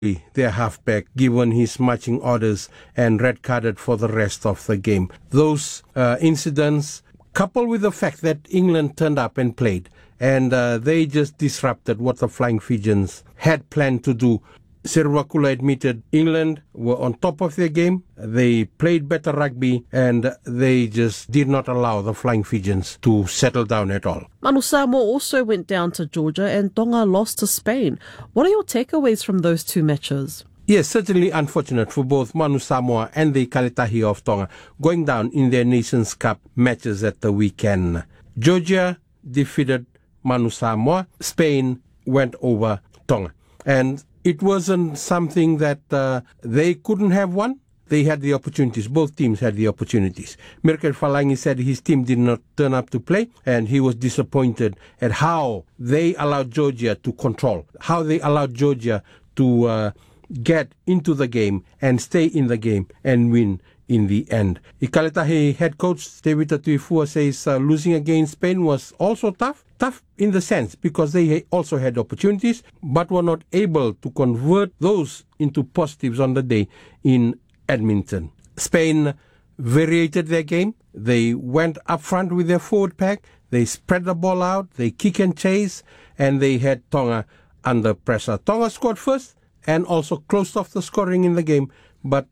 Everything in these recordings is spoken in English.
their halfback, given his marching orders and red carded for the rest of the game. Those incidents, coupled with the fact that England turned up and played, and they just disrupted what the Flying Fijians had planned to do. Servakula admitted England were on top of their game. They played better rugby and they just did not allow the Flying Fijians to settle down at all. Manu Samoa also went down to Georgia and Tonga lost to Spain. What are your takeaways from those two matches? Yes, certainly unfortunate for both Manu Samoa and the Kalitahi of Tonga going down in their Nations Cup matches at the weekend. Georgia defeated Manu Samoa. Spain went over Tonga. And it wasn't something that they couldn't have won. They had the opportunities. Both teams had the opportunities. Mirket Falangi said his team did not turn up to play, and he was disappointed at how they allowed Georgia to control, how they allowed Georgia to get into the game and stay in the game and win in the end. Ikaletahi head coach David Tuifua says losing against Spain was also tough. Tough in the sense because they also had opportunities but were not able to convert those into positives on the day in Edmonton. Spain variated their game. They went up front with their forward pack. They spread the ball out. They kick and chase. And they had Tonga under pressure. Tonga scored first and also closed off the scoring in the game. But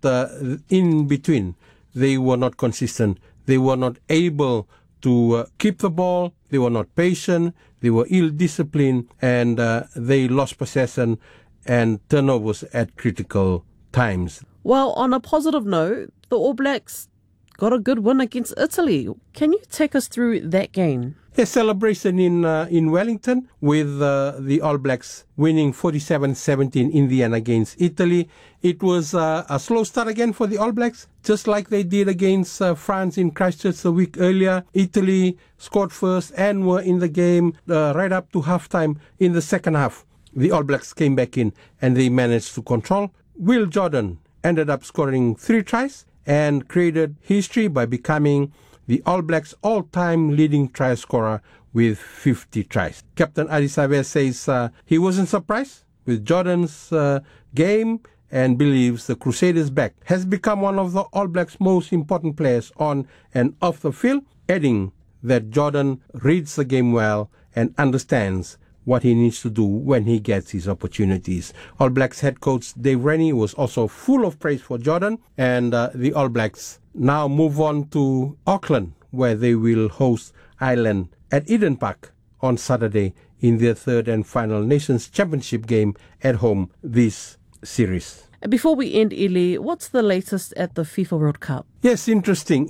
in between, they were not consistent. They were not able to keep the ball. They were not patient. They were ill-disciplined. And they lost possession and turnovers at critical times. Well, on a positive note, the All Blacks got a good win against Italy. Can you take us through that game? A celebration in Wellington with the All Blacks winning 47-17 in the end against Italy. It was a slow start again for the All Blacks, just like they did against France in Christchurch a week earlier. Italy scored first and were in the game right up to halftime. In the second half, the All Blacks came back in and they managed to control. Will Jordan ended up scoring 3 tries and created history by becoming the All Blacks' all-time leading try scorer with 50 tries. Captain Adi Savea says he wasn't surprised with Jordan's game and believes the Crusaders' back has become one of the All Blacks' most important players on and off the field, adding that Jordan reads the game well and understands what he needs to do when he gets his opportunities. All Blacks head coach Dave Rennie was also full of praise for Jordan, and the All Blacks now move on to Auckland, where they will host Ireland at Eden Park on Saturday in their third and final Nations Championship game at home this series. Before we end, Ili, what's the latest at the FIFA World Cup? Yes, interesting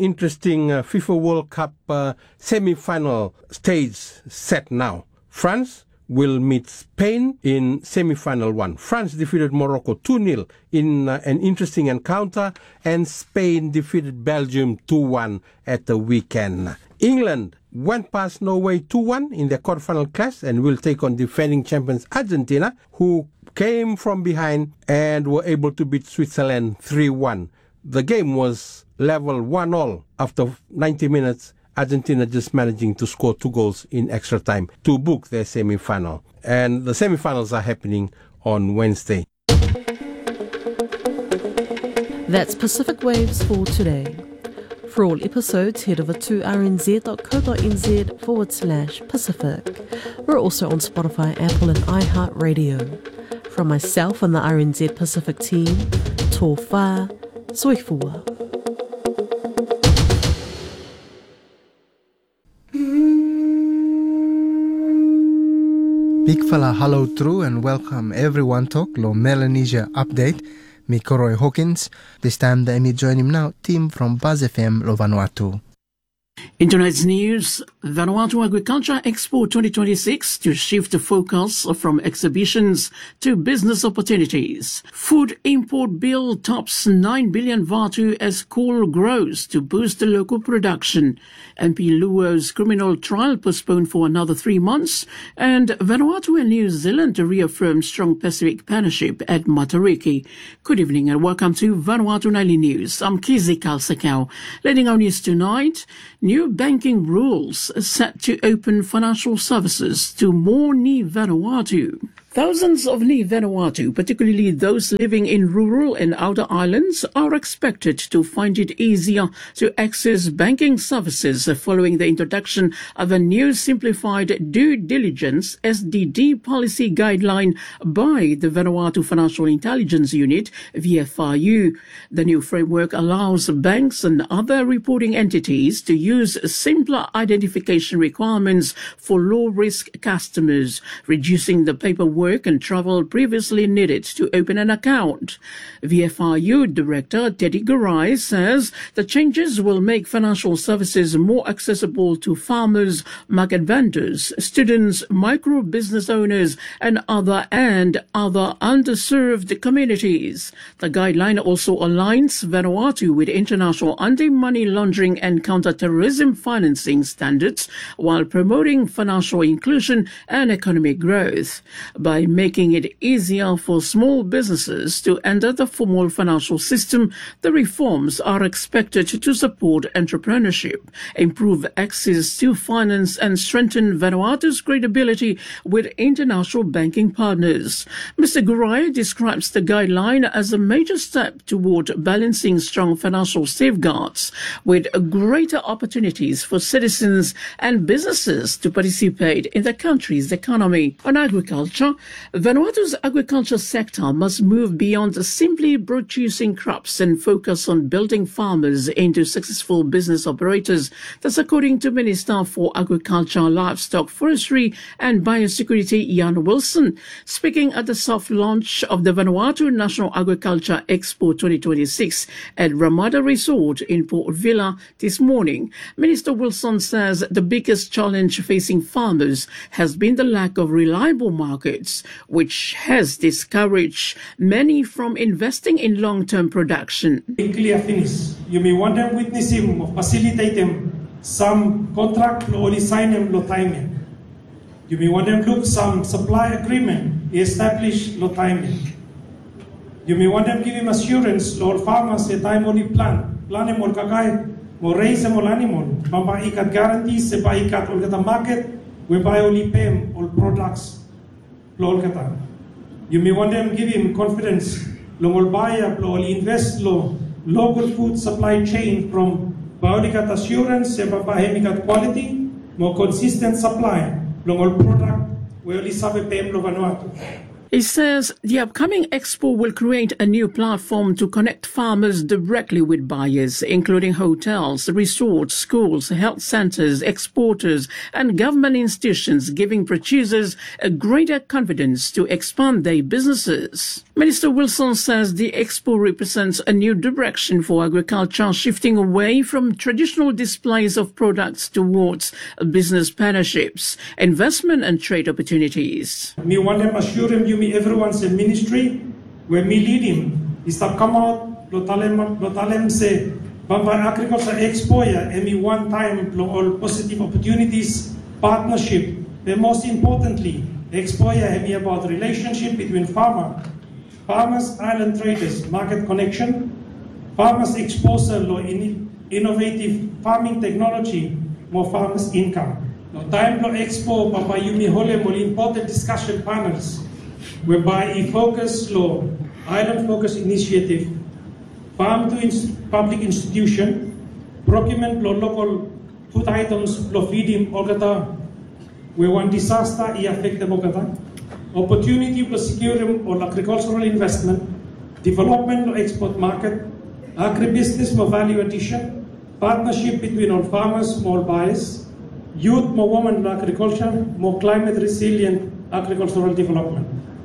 FIFA World Cup semi-final stage set now. France will meet Spain in semi-final 1. France defeated Morocco 2-0 in an interesting encounter, and Spain defeated Belgium 2-1 at the weekend. England went past Norway 2-1 in their quarterfinal clash and will take on defending champions Argentina, who came from behind and were able to beat Switzerland 3-1. The game was level 1-1 after 90 minutes. Argentina just managing to score 2 goals in extra time to book their semi-final. And the semi-finals are happening on Wednesday. That's Pacific Waves for today. For all episodes, head over to rnz.co.nz/Pacific. We're also on Spotify, Apple and iHeartRadio. From myself and the RNZ Pacific team, tō whā, soifua. Big fella hello true and welcome everyone to Lo Melanesia Update. Me Koroi Hawkins. This time me join him now, team from Buzz FM Lo Vanuatu. In tonight's news, Vanuatu Agriculture Expo 2026 to shift the focus from exhibitions to business opportunities. Food import bill tops 9 billion Vatu as coal grows to boost the local production. MP Luo's criminal trial postponed for another 3 months. And Vanuatu and New Zealand to reaffirm strong Pacific partnership at Matariki. Good evening and welcome to Vanuatu Nightly News. I'm Kizi Kalsakau. Leading our news tonight, new banking rules set to open financial services to more Ni Vanuatu. Thousands of Ni Vanuatu, particularly those living in rural and outer islands, are expected to find it easier to access banking services following the introduction of a new simplified due diligence SDD policy guideline by the Vanuatu Financial Intelligence Unit, VFIU. The new framework allows banks and other reporting entities to use simpler identification requirements for low-risk customers, reducing the paperwork and travel previously needed to open an account. VFIU Director Teddy Garai says the changes will make financial services more accessible to farmers, market vendors, students, micro business owners, and other underserved communities. The guideline also aligns Vanuatu with international anti-money laundering and counter-terrorism financing standards while promoting financial inclusion and economic growth. By making it easier for small businesses to enter the formal financial system, the reforms are expected to support entrepreneurship, improve access to finance, and strengthen Vanuatu's credibility with international banking partners. Mr. Gurai describes the guideline as a major step toward balancing strong financial safeguards with greater opportunities for citizens and businesses to participate in the country's economy. On agriculture, Vanuatu's agriculture sector must move beyond simply producing crops and focus on building farmers into successful business operators. That's according to Minister for Agriculture, Livestock, Forestry and Biosecurity, Ian Wilson. Speaking at the soft launch of the Vanuatu National Agriculture Expo 2026 at Ramada Resort in Port Vila this morning, Minister Wilson says the biggest challenge facing farmers has been the lack of reliable markets, which has discouraged many from investing in long-term production. Clear finish. You may want them witness him or facilitate him some contract or only sign him no timing. You may want them look some supply agreement establish no timing. You may want them give him assurance Lord farmers a time only plan him or kakai or raise him or animal. Bamba ikat guarantees se ba ikat or the market whereby only pay him all products. You may want them give him confidence. Long buy invest local food supply chain from Baolikat assurance, Sebahemikat quality, more consistent supply. Long product we only serve PM Vanuatu. He says the upcoming expo will create a new platform to connect farmers directly with buyers, including hotels, resorts, schools, health centers, exporters, and government institutions, giving producers a greater confidence to expand their businesses. Minister Wilson says the expo represents a new direction for agriculture, shifting away from traditional displays of products towards business partnerships, investment and trade opportunities. Me want them assure him everyone's a ministry where me lead him. He start come out, lotalem say, Bamba Agriculture Expo, and me one time all positive opportunities, partnership. But most importantly, Expo me about relationship between farmers, island traders, market connection, farmers exposure, innovative farming technology, more farmers income. No time lo Expo, Bamba Yumi Hole, more important discussion panels, whereby a focus law, island focus initiative, farm to public institution, procurement law local food items law feeding ogata, where one disaster affect the ogata, opportunity for secure or agricultural investment, development or export market, agribusiness for value addition, partnership between all farmers, small buyers, youth, more women in agriculture, more climate resilient agricultural development.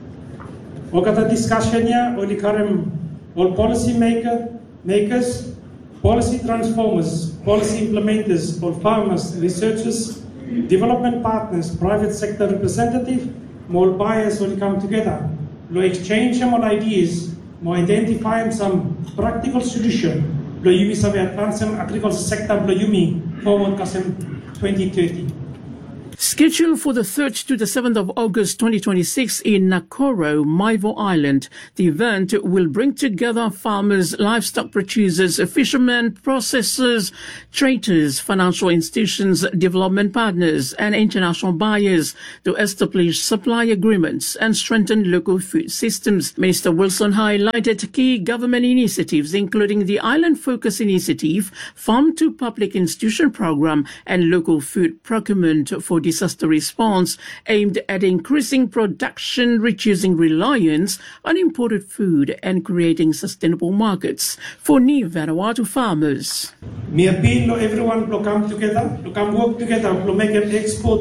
Ogata discussion ya oli karem all policy makers, policy transformers, policy implementers, all farmers, researchers, development partners, private sector representative, more buyers will come together. Lo exchange some ideas, more identify some practical solution. Lo yumi sabe advance agriculture sector lo yumi forward kasem 2030. Scheduled for the 3rd to the 7th of August 2026 in Nakoro, Maivo Island, the event will bring together farmers, livestock producers, fishermen, processors, traders, financial institutions, development partners, and international buyers to establish supply agreements and strengthen local food systems. Minister Wilson highlighted key government initiatives, including the Island Focus Initiative, Farm to Public Institution Program, and local food procurement for disaster response aimed at increasing production, reducing reliance on imported food, and creating sustainable markets for new Vanuatu farmers. Me appeal to everyone to come together, to come work together to make an Expo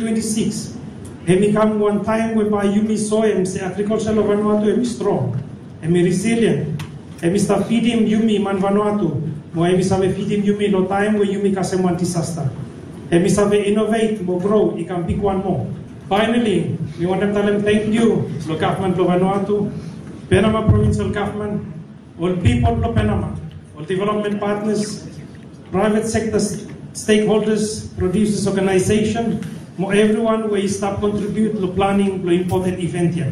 2026. And me come one time whereby you me soy and say agriculture of Vanuatu and me strong, and me resilient, and me start feeding you me man Vanuatu, more me start feeding you me no time where you me case one disaster. And we have to innovate, more grow, you can pick one more. Finally, we want to tell them thank you, the government of Vanuatu, Panama provincial government, all people of Panama, all development partners, private sector stakeholders, producers organization, more everyone who start contribute to planning the important event here.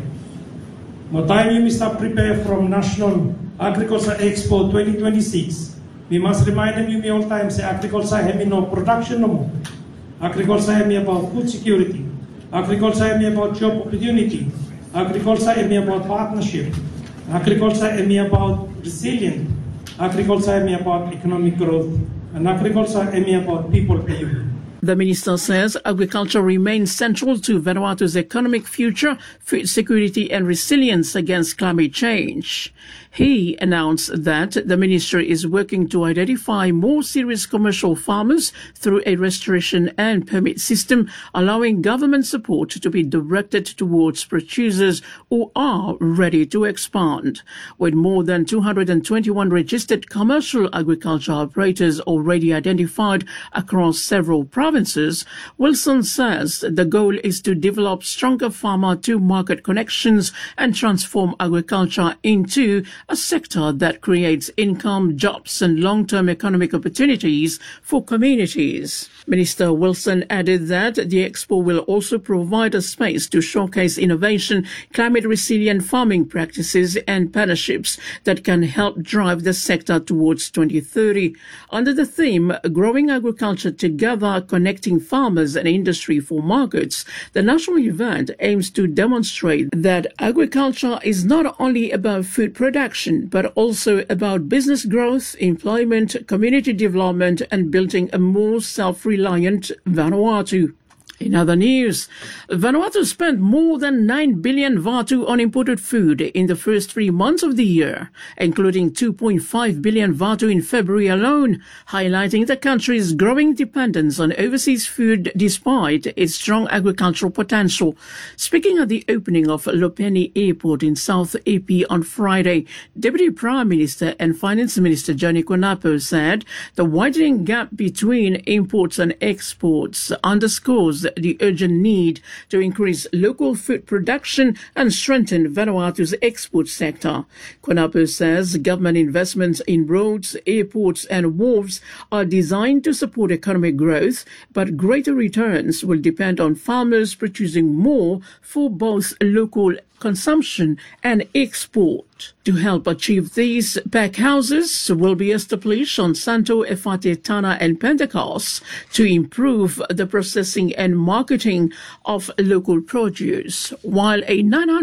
More time you start prepare from National Agriculture Expo 2026. We must remind them you all the time say agriculture have no production no more. Agriculture have about food security. Agriculture have about job opportunity. Agriculture have about partnership. Agriculture have about resilience. Agriculture have about economic growth. And agriculture have about people paying. The minister says agriculture remains central to Vanuatu's economic future, food security and resilience against climate change. He announced that the ministry is working to identify more serious commercial farmers through a restoration and permit system, allowing government support to be directed towards producers who are ready to expand. With more than 221 registered commercial agriculture operators already identified across several provinces, Wilson says the goal is to develop stronger farmer-to-market connections and transform agriculture into a sector that creates income, jobs and long-term economic opportunities for communities. Minister Wilson added that the expo will also provide a space to showcase innovation, climate-resilient farming practices and partnerships that can help drive the sector towards 2030. Under the theme, Growing Agriculture Together, Connecting Farmers and Industry for Markets, the national event aims to demonstrate that agriculture is not only about food production, but also about business growth, employment, community development, and building a more self-reliant Vanuatu. In other news, Vanuatu spent more than 9 billion Vatu on imported food in the first 3 months of the year, including 2.5 billion Vatu in February alone, highlighting the country's growing dependence on overseas food despite its strong agricultural potential. Speaking at the opening of Lopeni Airport in South AP on Friday, Deputy Prime Minister and Finance Minister Johnny Konapo said the widening gap between imports and exports underscores the urgent need to increase local food production and strengthen Vanuatu's export sector. Konapo says government investments in roads, airports and wharves are designed to support economic growth, but greater returns will depend on farmers producing more for both local consumption and export. To help achieve these, packhouses will be established on Santo Efate, Tana and Pentecost to improve the processing and marketing of local produce, while a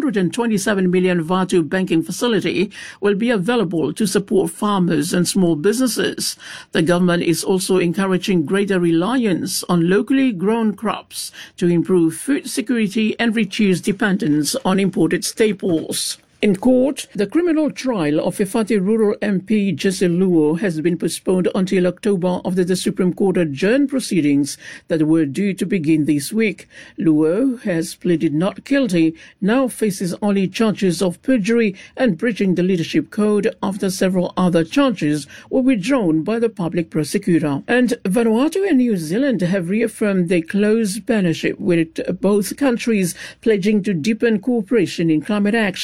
927 million Vatu banking facility will be available to support farmers and small businesses. The government is also encouraging greater reliance on locally grown crops to improve food security and reduce dependence on imported staples. In court, the criminal trial of Efate Rural MP Jesse Luo has been postponed until October after the Supreme Court adjourned proceedings that were due to begin this week. Luo has pleaded not guilty, now faces only charges of perjury and breaching the leadership code after several other charges were withdrawn by the public prosecutor. And Vanuatu and New Zealand have reaffirmed their close partnership with both countries, pledging to deepen cooperation in climate action,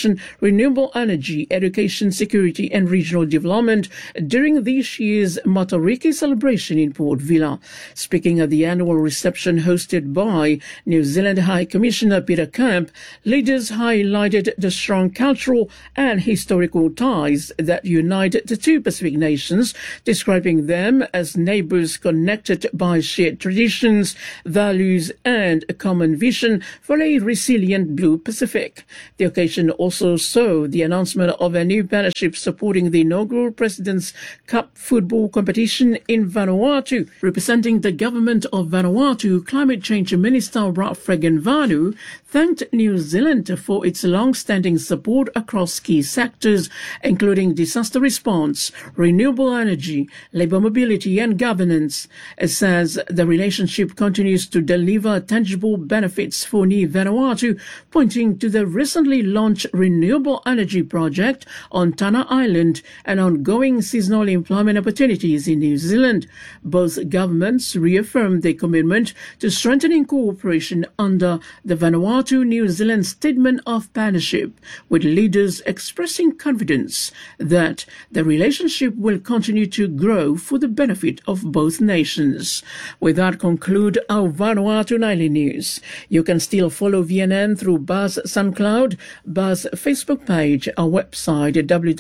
renewable energy, education, security and regional development during this year's Matariki celebration in Port Vila. Speaking at the annual reception hosted by New Zealand High Commissioner Peter Camp, leaders highlighted the strong cultural and historical ties that unite the two Pacific nations, describing them as neighbours connected by shared traditions, values and a common vision for a resilient Blue Pacific. The occasion also saw the announcement of a new partnership supporting the inaugural President's Cup football competition in Vanuatu. Representing the government of Vanuatu, Climate Change Minister Ralph Fregenvanu thanked New Zealand for its long-standing support across key sectors, including disaster response, renewable energy, labour mobility and governance. It says the relationship continues to deliver tangible benefits for New Vanuatu, pointing to the recently launched renewable energy project on Tana Island and ongoing seasonal employment opportunities in New Zealand. Both governments reaffirmed their commitment to strengthening cooperation under the Vanuatu-New Zealand Statement of Partnership, with leaders expressing confidence that the relationship will continue to grow for the benefit of both nations. With that, conclude our Vanuatu Nightly News. You can still follow VNN through Buzz SoundCloud, Buzz Facebook page, our website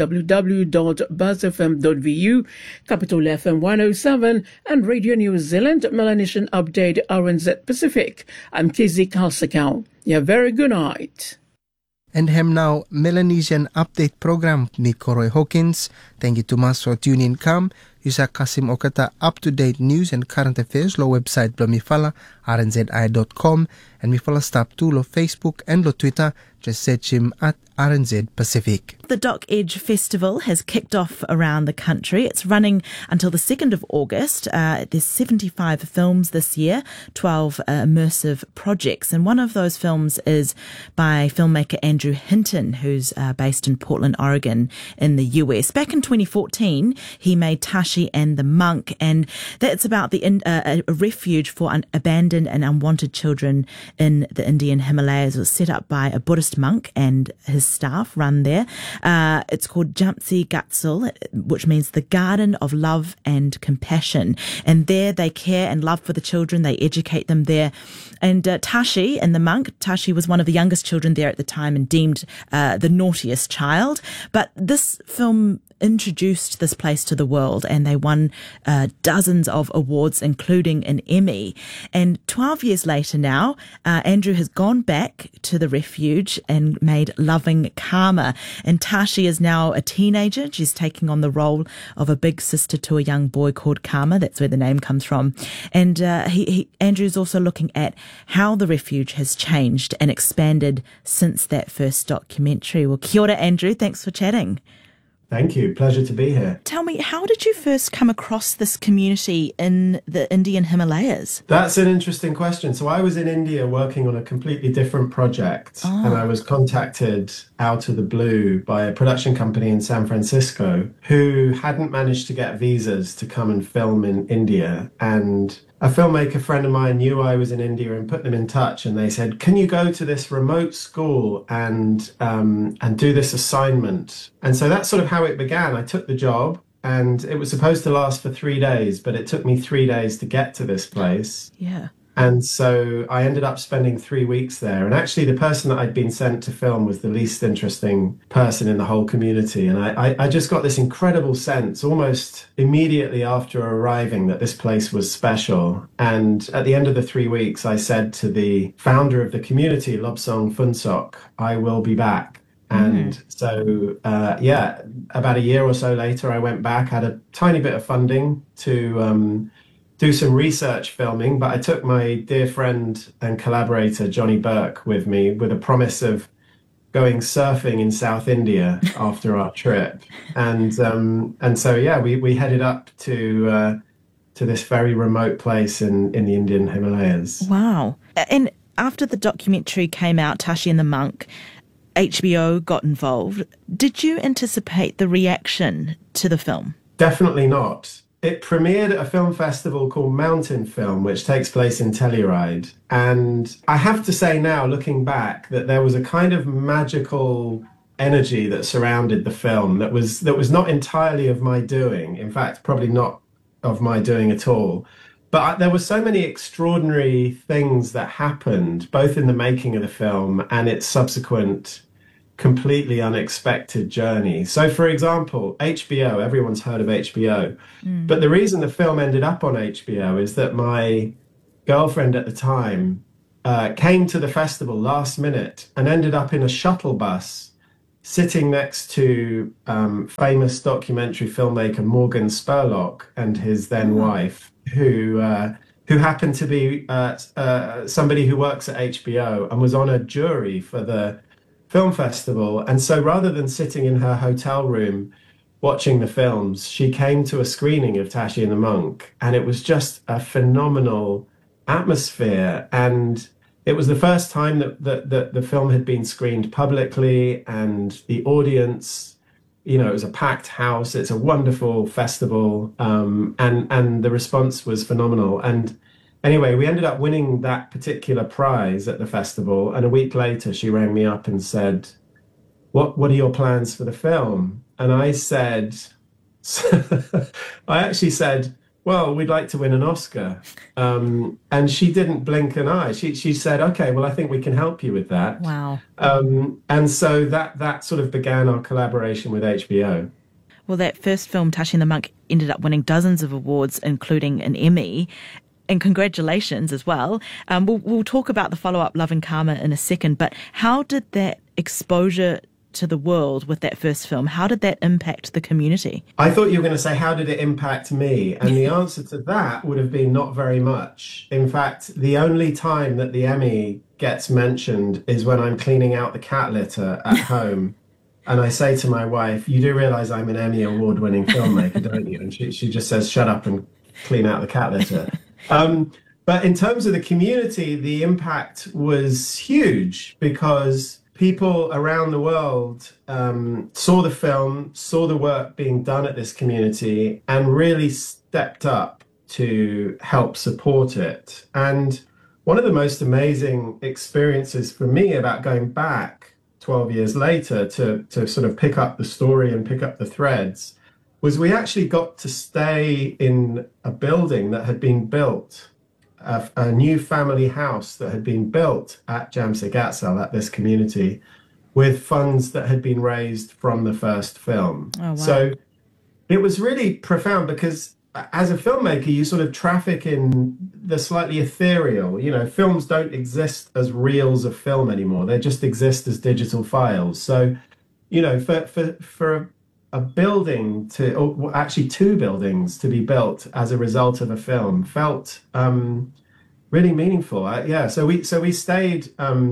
www.buzzfm.vu, Capital FM 107 and Radio New Zealand Melanesian Update RNZ Pacific. I'm Kizzy Kalsakau. Yeah, very good night. And hem now Melanesian Update program ni Koroi Hawkins. Thank you to mas for tuning come. Yusa Kasim Okata up-to-date news and current affairs lo website blo mifala rnzi.com and mifala stop to lo Facebook and lo Twitter. Just search him at RNZ Pacific. The Doc Edge Festival has kicked off around the country. It's running until the 2nd of August. There's 75 films this year, 12 immersive projects. And one of those films is by filmmaker Andrew Hinton, who's based in Portland, Oregon in the US. Back in 2014, he made Tashi and the Monk, and that's about a refuge for abandoned and unwanted children in the Indian Himalayas. It was set up by a Buddhist monk and his staff run there. It's called Jamtsi Gatsul, which means the Garden of Love and Compassion. And there they care and love for the children. They educate them there. And Tashi and the Monk, Tashi was one of the youngest children there at the time and deemed the naughtiest child. But this film introduced this place to the world, and they won dozens of awards, including an Emmy. And 12 years later now, Andrew has gone back to the refuge and made Loving Karma. And Tashi is now a teenager. She's taking on the role of a big sister to a young boy called Karma. That's where the name comes from. And Andrew's also looking at how the refuge has changed and expanded since that first documentary. Well, kia ora, Andrew. Thanks for chatting. Thank you. Pleasure to be here. Tell me, how did you first come across this community in the Indian Himalayas? That's an interesting question. So I was in India working on a completely different project, and I was contacted out of the blue by a production company in San Francisco who hadn't managed to get visas to come and film in India. And a filmmaker friend of mine knew I was in India and put them in touch, and they said, can you go to this remote school and do this assignment? And so that's sort of how it began. I took the job, and it was supposed to last for 3 days, but it took me 3 days to get to this place. Yeah. And so I ended up spending 3 weeks there. And actually the person that I'd been sent to film was the least interesting person in the whole community. And I just got this incredible sense almost immediately after arriving that this place was special. And at the end of the 3 weeks, I said to the founder of the community, Lobsang Phunsok, I will be back. And so, about a year or so later, I went back, had a tiny bit of funding to do some research filming, but I took my dear friend and collaborator, Johnny Burke, with me with a promise of going surfing in South India after our trip. And so, yeah, we headed up to this very remote place in the Indian Himalayas. Wow. And after the documentary came out, Tashi and the Monk, HBO got involved. Did you anticipate the reaction to the film? Definitely not. It premiered at a film festival called Mountain Film, which takes place in Telluride. And I have to say now, looking back, that there was a kind of magical energy that surrounded the film that was not entirely of my doing. In fact, probably not of my doing at all. But there were so many extraordinary things that happened, both in the making of the film and its subsequent completely unexpected journey. So, for example, HBO, everyone's heard of HBO. But the reason the film ended up on HBO is that my girlfriend at the time came to the festival last minute and ended up in a shuttle bus sitting next to famous documentary filmmaker Morgan Spurlock and his then wife, who happened to be somebody who works at HBO and was on a jury for the film festival. And so rather than sitting in her hotel room watching the films, she came to a screening of Tashi and the Monk, and it was just a phenomenal atmosphere. And it was the first time that the film had been screened publicly, and the audience, you know, it was a packed house. It's a wonderful festival, and the response was phenomenal. And anyway, we ended up winning that particular prize at the festival. And a week later, she rang me up and said, "What are your plans for the film?" And I said, I actually said, "Well, we'd like to win an Oscar." And she didn't blink an eye. She said, "Okay, well, I think we can help you with that." Wow. And so that sort of began our collaboration with HBO. Well, that first film, Tashi and the Monk, ended up winning dozens of awards, including an Emmy. And congratulations as well. We'll talk about the follow-up, Love and Karma, in a second. But how did that exposure to the world with that first film, how did that impact the community? I thought you were going to say, how did it impact me? And the answer to that would have been not very much. In fact, the only time that the Emmy gets mentioned is when I'm cleaning out the cat litter at home. And I say to my wife, "You do realize I'm an Emmy award-winning filmmaker, don't you?" And she just says, "Shut up and clean out the cat litter." But in terms of the community, the impact was huge because people around the world saw the film, saw the work being done at this community, and really stepped up to help support it. And one of the most amazing experiences for me about going back 12 years later to sort of pick up the story and pick up the threads was we actually got to stay in a building that had been built, a new family house that had been built at Jamsik Atsal, at this community, with funds that had been raised from the first film. Oh, wow. So it was really profound because as a filmmaker, you sort of traffic in the slightly ethereal. You know, films don't exist as reels of film anymore. They just exist as digital files. So, you know, for a building to, or actually two buildings to be built as a result of a film felt really meaningful. So we stayed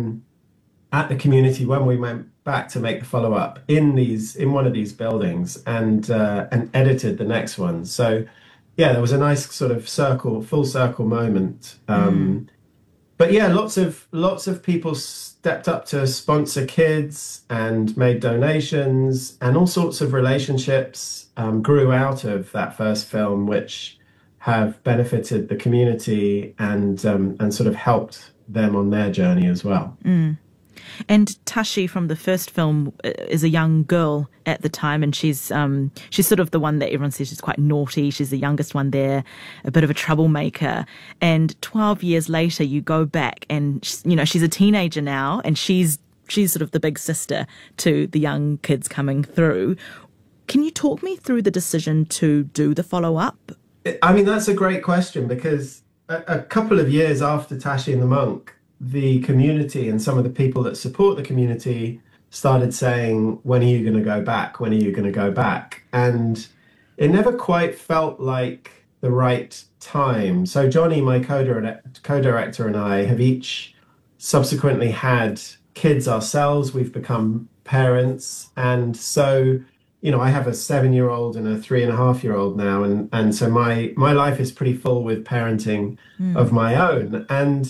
at the community when we went back to make the follow-up in one of these buildings and edited the next one. So yeah, there was a nice sort of full circle moment. But yeah, lots of people stepped up to sponsor kids and made donations, and all sorts of relationships grew out of that first film, which have benefited the community and sort of helped them on their journey as well. And Tashi from the first film is a young girl at the time, and she's sort of the one that everyone says is quite naughty. She's the youngest one there, a bit of a troublemaker. And 12 years later, you go back, and you know she's a teenager now, and she's sort of the big sister to the young kids coming through. Can you talk me through the decision to do the follow-up? I mean, that's a great question, because a couple of years after Tashi and the Monk, the community and some of the people that support the community started saying, "When are you going to go back? When are you going to go back?" And it never quite felt like the right time. So Johnny, my co-director, and I have each subsequently had kids ourselves. We've become parents. And so, you know, I have a 7-year-old and a 3.5-year-old now. And so my life is pretty full with parenting of my own. And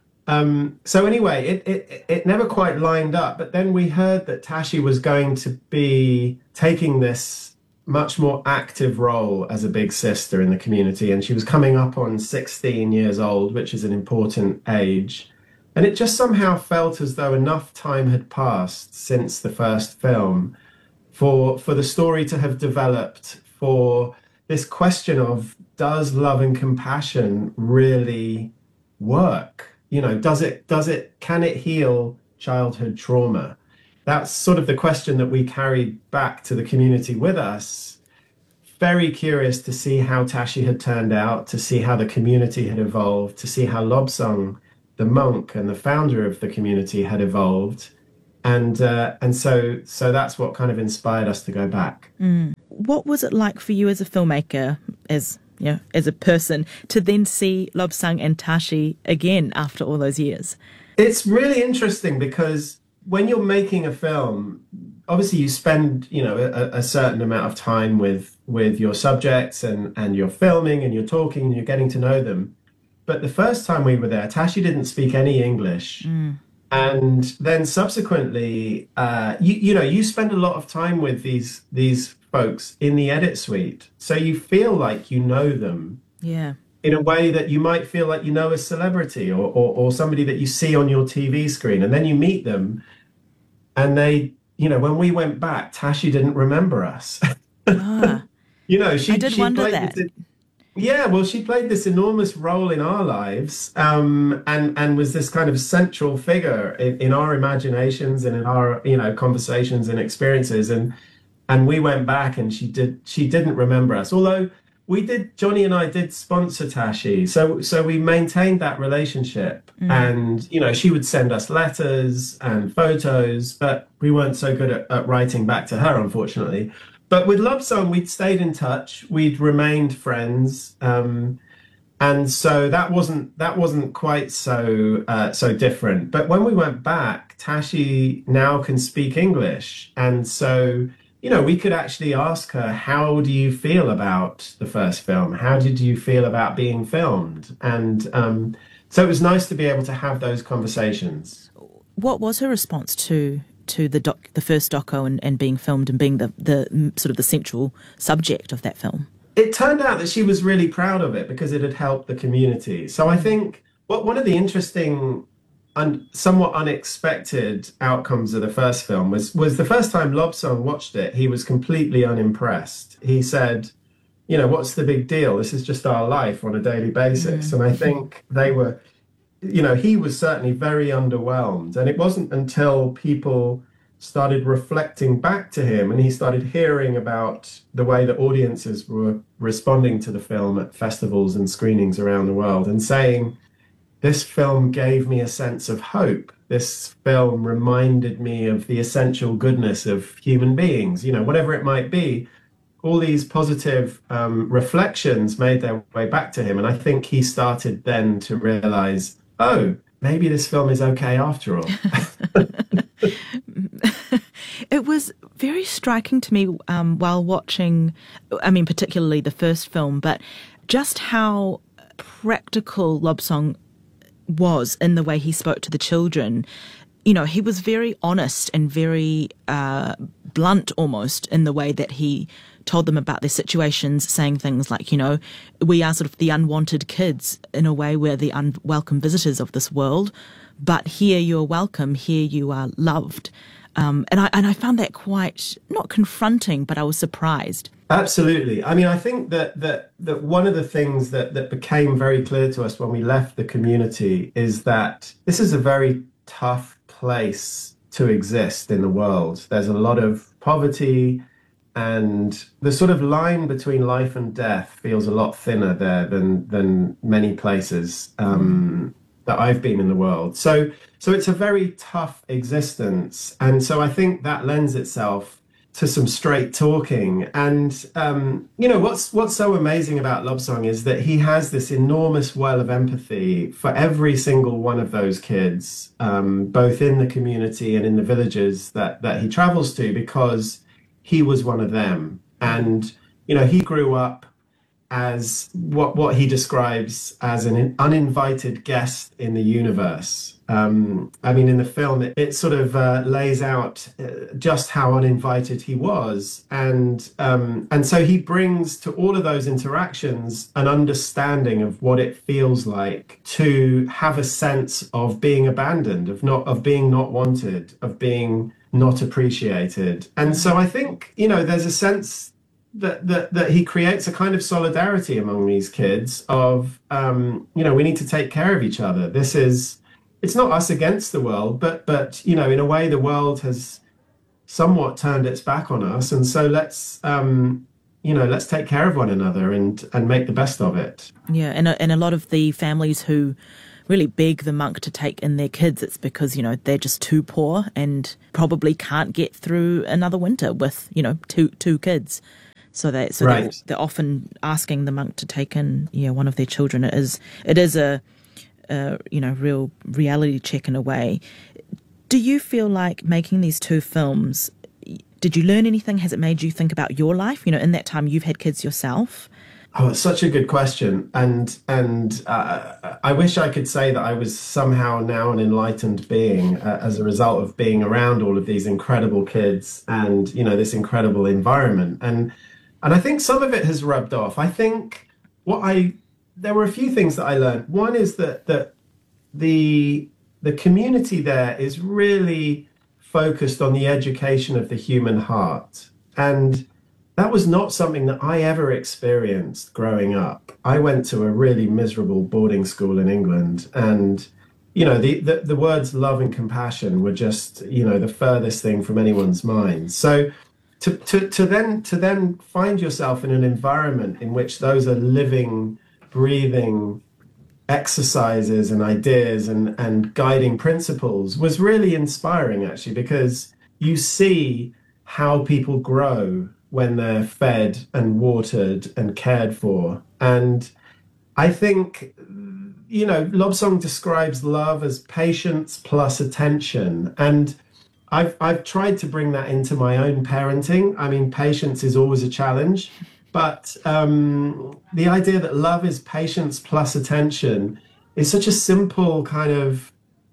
so anyway, it never quite lined up. But then we heard that Tashi was going to be taking this much more active role as a big sister in the community. And she was coming up on 16 years old, which is an important age. And it just somehow felt as though enough time had passed since the first film for the story to have developed, for this question of, does love and compassion really work? You know, can it heal childhood trauma? That's sort of the question that we carried back to the community with us. Very curious to see how Tashi had turned out, to see how the community had evolved, to see how Lobsang, the monk and the founder of the community, had evolved. And so that's what kind of inspired us to go back. What was it like for you as a filmmaker, as a person, to then see Lobsang and Tashi again after all those years? It's really interesting because when you're making a film, obviously you spend, a certain amount of time with your subjects and you're filming and you're talking and you're getting to know them. But the first time we were there, Tashi didn't speak any English. And then subsequently, you spend a lot of time with these folks in the edit suite. So you feel like you know them. Yeah. In a way that you might feel like you know a celebrity or somebody that you see on your TV screen. And then you meet them and they, when we went back, Tashi didn't remember us. She wonder that. She played this enormous role in our lives and was this kind of central figure in our imaginations and in our, conversations and experiences. And we went back and she didn't remember us. Although Johnny and I did sponsor Tashi. So we maintained that relationship. And, she would send us letters and photos, but we weren't so good at writing back to her, unfortunately. But with Lobsang, we'd stayed in touch. We'd remained friends. And so that wasn't quite so different. But when we went back, Tashi now can speak English. And so, we could actually ask her, how do you feel about the first film? How did you feel about being filmed? And so it was nice to be able to have those conversations. What was her response to the first doco and being filmed and being the sort of the central subject of that film? It turned out that she was really proud of it because it had helped the community. So I think one of the interesting and somewhat unexpected outcomes of the first film was the first time Lobsang watched it, he was completely unimpressed. He said, what's the big deal? This is just our life on a daily basis. And I think they were, he was certainly very underwhelmed. And it wasn't until people started reflecting back to him and he started hearing about the way that audiences were responding to the film at festivals and screenings around the world and saying, this film gave me a sense of hope. This film reminded me of the essential goodness of human beings, whatever it might be. All these positive reflections made their way back to him. And I think he started then to realize, oh, maybe this film is okay after all. It was very striking to me while watching, particularly the first film, but just how practical Lobsang was in the way he spoke to the children. He was very honest and very blunt almost in the way that he told them about their situations, saying things like, we are sort of the unwanted kids in a way, we're the unwelcome visitors of this world, but here you're welcome, here you are loved. And I found that quite, not confronting, but I was surprised. Absolutely. I think that one of the things that became very clear to us when we left the community is that this is a very tough place to exist in the world. There's a lot of poverty, and the sort of line between life and death feels a lot thinner there than many places that I've been in the world. So it's a very tough existence. And so I think that lends itself to some straight talking. And, what's so amazing about Lobsang is that he has this enormous well of empathy for every single one of those kids, both in the community and in the villages that he travels to, because he was one of them. And, he grew up as what he describes as an uninvited guest in the universe. I mean, in the film, it sort of lays out just how uninvited he was, and so he brings to all of those interactions an understanding of what it feels like to have a sense of being abandoned, of being not wanted, of being not appreciated. And so I think, there's a sense that he creates a kind of solidarity among these kids of, we need to take care of each other. It's not us against the world, but in a way the world has somewhat turned its back on us. And so let's take care of one another and make the best of it. Yeah, and a lot of the families who really beg the monk to take in their kids, it's because, they're just too poor and probably can't get through another winter with, two kids. So they're often asking the monk to take in, one of their children. It is a real reality check in a way. Do you feel like making these two films, did you learn anything? Has it made you think about your life? In that time you've had kids yourself. Oh, it's such a good question. And I wish I could say that I was somehow now an enlightened being as a result of being around all of these incredible kids and, this incredible environment. And I think some of it has rubbed off. I think there were a few things that I learned. One is that the community there is really focused on the education of the human heart. And that was not something that I ever experienced growing up. I went to a really miserable boarding school in England, and the words love and compassion were just the furthest thing from anyone's mind. So to then find yourself in an environment in which those are living, breathing exercises and ideas and guiding principles was really inspiring, actually, because you see how people grow when they're fed and watered and cared for. And I think, Lobsang describes love as patience plus attention. And I've tried to bring that into my own parenting. I mean, patience is always a challenge, but the idea that love is patience plus attention is such a simple kind of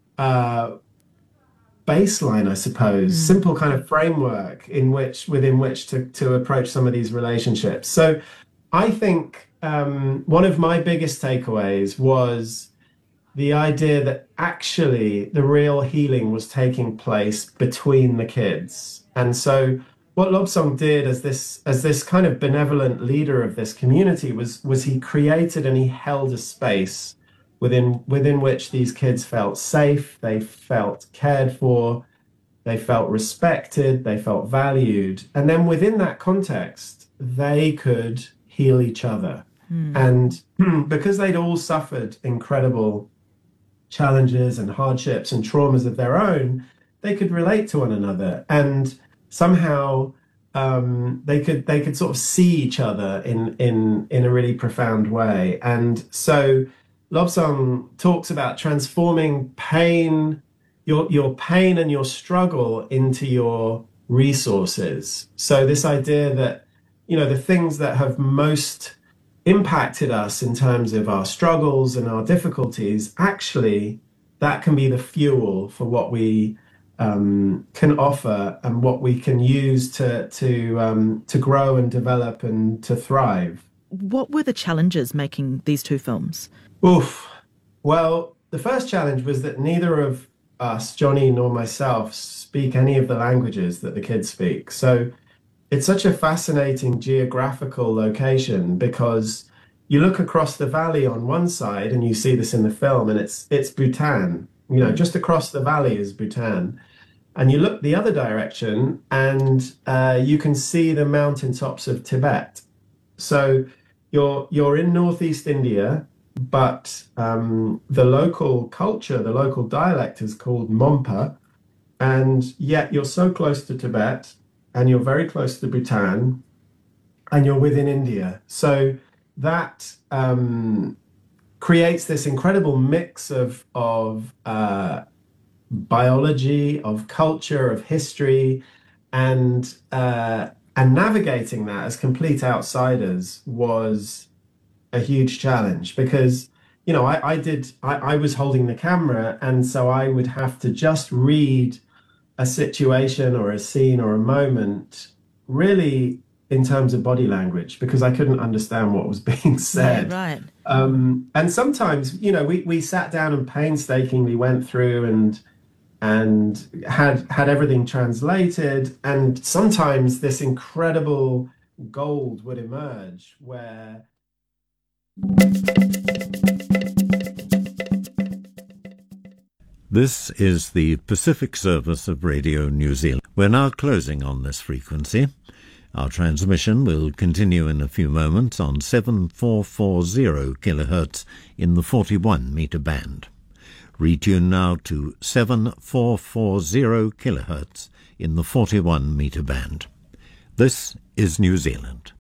baseline, I suppose, simple kind of framework within which to approach some of these relationships. So I think one of my biggest takeaways was the idea that actually the real healing was taking place between the kids. And so what Lobsang did as this kind of benevolent leader of this community was he created and he held a space within which these kids felt safe, they felt cared for, they felt respected, they felt valued. And then within that context, they could heal each other. And because they'd all suffered incredible challenges and hardships and traumas of their own, they could relate to one another, and somehow they could sort of see each other in a really profound way. And so Lobsang talks about transforming pain, your pain and your struggle into your resources. So this idea that, the things that have most impacted us in terms of our struggles and our difficulties, actually, that can be the fuel for what we can offer and what we can use to grow and develop and to thrive. What were the challenges making these two films? Oof. Well, the first challenge was that neither of us, Johnny nor myself, speak any of the languages that the kids speak. So it's such a fascinating geographical location because you look across the valley on one side, and you see this in the film, and it's Bhutan. Just across the valley is Bhutan. And you look the other direction, and you can see the mountaintops of Tibet. So you're in northeast India, but the local culture, the local dialect is called Monpa, and yet you're so close to Tibet, and you're very close to Bhutan, and you're within India. So that creates this incredible mix of biology, of culture, of history, and navigating that as complete outsiders was a huge challenge because, you know, I was holding the camera, and so I would have to just read a situation or a scene or a moment really in terms of body language because I couldn't understand what was being said. Yeah, right. And sometimes, you know, we sat down and painstakingly went through and had everything translated. And sometimes this incredible gold would emerge where... This is the Pacific service of Radio New Zealand. We're now closing on this frequency. Our transmission will continue in a few moments on 7440 kHz in the 41 metre band. Retune now to 7440 kHz in the 41 metre band. This is New Zealand.